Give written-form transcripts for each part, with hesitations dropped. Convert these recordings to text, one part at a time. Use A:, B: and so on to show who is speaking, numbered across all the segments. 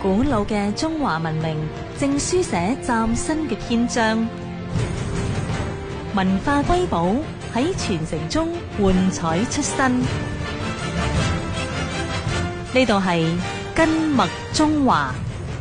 A: 古老嘅中華文明正書寫嶄新嘅篇章，文化瑰寶喺傳承中喚彩出新。呢度係根脈中華。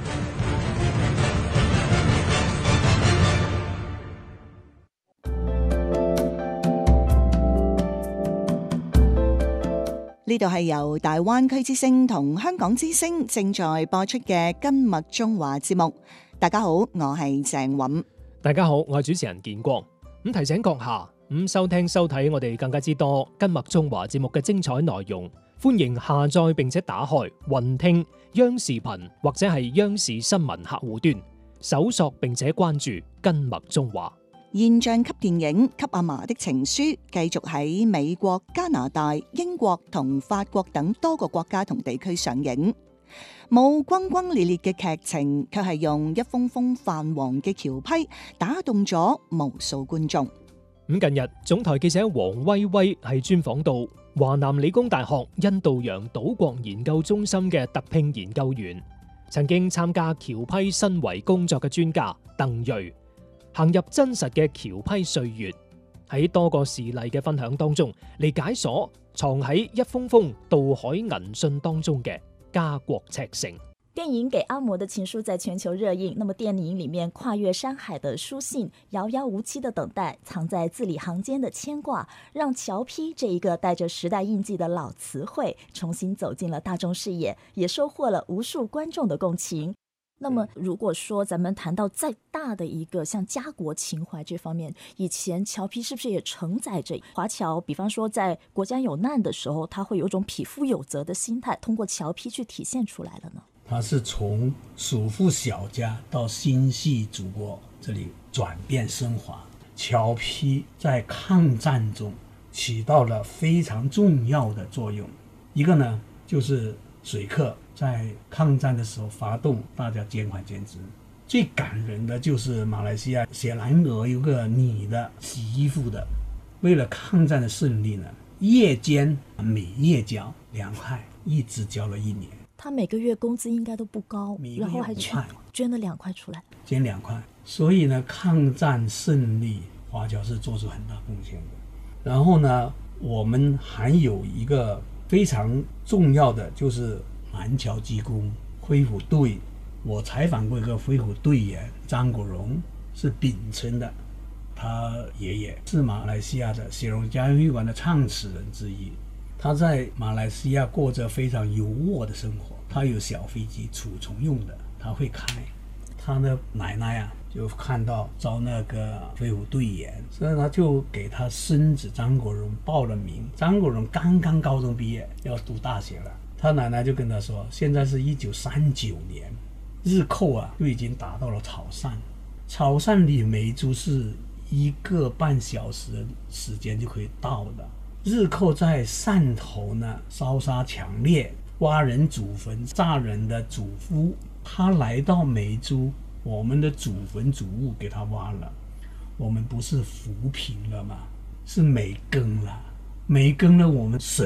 B: 呢度係由大灣區之聲同香港之聲正在播出嘅根脈中華節目。大家好，我係鄭韻。
C: 大家好，我係主持人建光。咁提醒閣下，收聽收睇我哋更加之多根脈中華節目嘅精彩內容，歡迎下載並且打開雲聽央視頻或者係央視新聞客戶端，搜索並且關注根脈中華。
B: 現象級電影《給阿嫲的情書》繼續喺美國、加拿大、英國同法國等多個國家同地區上映。冇轟轟烈烈嘅劇情，卻係用一封封泛黃嘅橋批打動咗無數觀眾。
C: 近日，總台記者黃威威係專訪到華南理工大學印度洋島國研究中心嘅特聘研究員，曾經參加橋批申遺工作嘅專家鄧瑞，行入真實嘅橋批歲月，喺多個事例嘅分享當中嚟解鎖藏喺一封封渡海銀信當中嘅家國赤誠。
D: 電影《給阿嬤的情書》在全球熱映，那麼電影裡面跨越山海的書信，遙遙無期的等待，藏在字裡行間的牽掛，讓橋批這一個帶着時代印記的老詞彙重新走進了大眾視野，也收穫了無數觀眾的共情。那麼如果說咱們談到再大的一個像家國情懷這方面，以前橋批是不是也承載着華僑，比方說在國家有難的時候，他會有種匹夫有責的心態，通過橋批去體現出來了呢？
E: 他是從蜀父小家到心繫祖國這裡轉變升華。橋批在抗戰中起到了非常重要的作用。一個呢，就是水客在抗戰的時候發動大家捐款捐資。最感人的就是馬來西亞雪蘭莪有個女的洗衣服的，為了抗戰的勝利呢，夜間每月交2塊，一直交了1年。
D: 他每個月工資應該都不高，然後還捐了2塊出來，
E: 捐2塊。所以呢，抗戰勝利，華僑是做出很大貢獻的。然後呢，我們還有一個非常重要的，就是南橋機工飛虎隊。我採訪過一個飛虎隊員張國榮，是檳城的，他爺爺是馬來西亞的雪隆家園會館的創始人之一。他在馬來西亞過着非常優渥的生活，他有小飛機儲存用的，他會開。他的奶奶啊，就看到招那個飛虎隊員，所以他就給他孫子張國榮報了名。張國榮剛剛高中畢業，要讀大學了。他奶奶就跟他說，現在是1939年，日寇啊就已經打到了潮汕，潮汕離梅州是1個半小時的時間就可以到的。日寇在汕頭呢，燒殺強烈，挖人祖墳，炸人的祖父。他來到梅州，我們的祖墳祖物給他挖了，我們不是扶貧了嗎？是沒耕了，沒耕了，我們